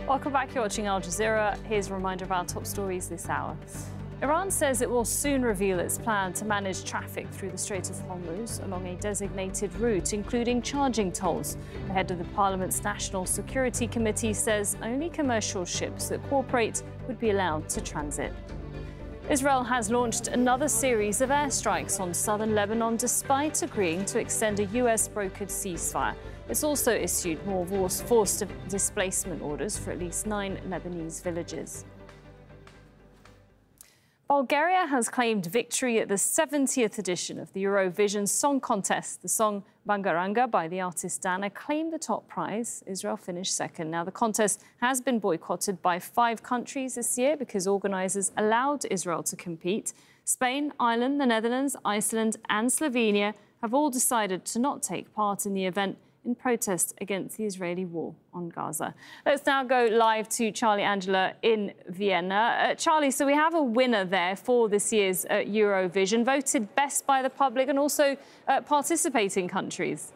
Welcome back. You're watching Al Jazeera. Here's a reminder of our top stories this hour. Iran says it will soon reveal its plan to manage traffic through the Strait of Hormuz along a designated route, including charging tolls. The head of the Parliament's National Security Committee says only commercial ships that cooperate would be allowed to transit. Israel has launched another series of airstrikes on southern Lebanon despite agreeing to extend a US-brokered ceasefire. It's also issued more forced displacement orders for at least 9 Lebanese villages. Bulgaria has claimed victory at the 70th edition of the Eurovision Song Contest. The song Bangaranga by the artist Dana claimed the top prize. Israel finished second. Now, the contest has been boycotted by 5 countries this year because organisers allowed Israel to compete. Spain, Ireland, the Netherlands, Iceland and Slovenia have all decided to not take part in the event in protest against the Israeli war on Gaza. Let's now go live to Charlie Angela in Vienna. Charlie, so we have a winner there for this year's Eurovision, voted best by the public and also participating countries.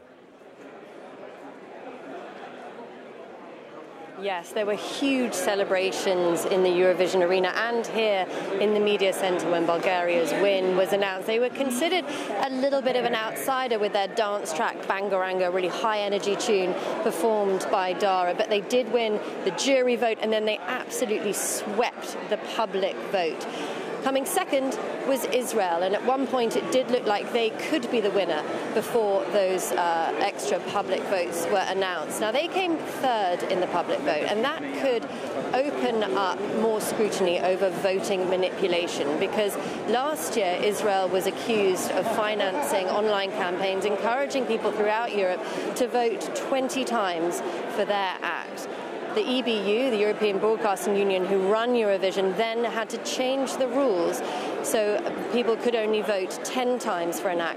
Yes, there were huge celebrations in the Eurovision arena and here in the media centre when Bulgaria's win was announced. They were considered a little bit of an outsider with their dance track Bangaranga, a really high-energy tune performed by Dara. But they did win the jury vote and then they absolutely swept the public vote. Coming second was Israel, and at one point it did look like they could be the winner before those extra public votes were announced. Now, they came third in the public vote, and that could open up more scrutiny over voting manipulation, because last year Israel was accused of financing online campaigns, encouraging people throughout Europe to vote 20 times for their act. The EBU, the European Broadcasting Union, who run Eurovision, then had to change the rules so people could only vote 10 times for an act.